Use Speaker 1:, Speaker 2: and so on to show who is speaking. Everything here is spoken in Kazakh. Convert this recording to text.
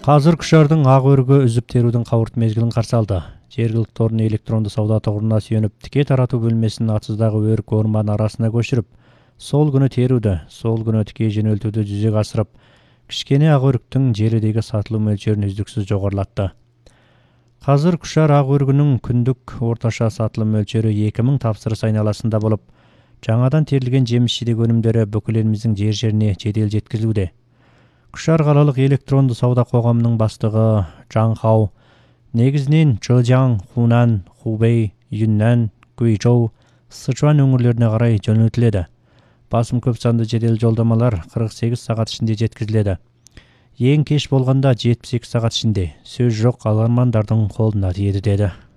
Speaker 1: Қазір Күшардың ақ өрігі үзіп терудің қауырт мезгілін қарсы алды. Жергілікті орын электронды сауда тұғырына сүйеніп, тіке тарату бөлмесін атыздағы өрік орман арасына көшіріп, сол күні теруді, сол күні тіке жөнелтуді жүзеге асырып, кішкене ақ өріктің желідегі сатылу мөлшерін үздіксіз жоғарылатты. Қазір Күшар ақ өрігінің күндік орташа сатылым мөлшері 2000 тапсырыс айналасында болып, жаңадан терілген жеміс-жидек өнімдері бүкіл еліміздің жер-жеріне жедел жеткізілуде. Күшар қалалық электронды сауда қоғамының бастығы Жан Хау негізінен Чжэцзян, Хунан, Хубэй, Юннан, Гуйчжоу, Сычуан өңірлеріне қарай жөнелтіледі. Басым көп санды жедел жолдамалар 48 сағат ішінде жеткізіледі. Ең кеш болғанда 72 сағат ішінде. Сөз жоқ, алармандардың қолына тиеді деді.